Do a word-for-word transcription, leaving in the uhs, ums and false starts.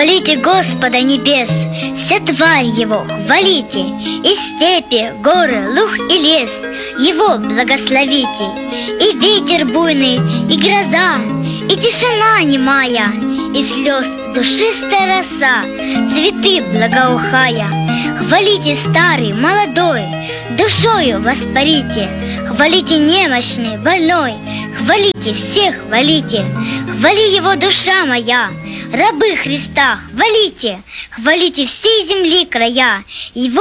Хвалите Господа небес, вся тварь Его, хвалите, и степи, горы, луг и лес, Его благословите. И ветер буйный, и гроза, и тишина немая, и слез душистая роса, цветы благоухая. Хвалите старый, молодой, душою воспарите, хвалите немощный, больной, хвалите, всех хвалите. Хвали Его, душа моя, рабы Христа, хвалите, хвалите всей земли края, Его